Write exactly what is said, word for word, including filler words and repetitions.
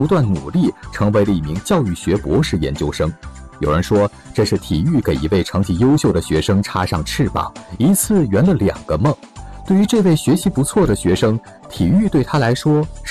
不断努力，成为了一名教育学博士研究生。有人说，这是体育给一位成绩优秀的学生插上翅膀，一次圆了两个梦。对于这位学习不错的学生，体育对他来说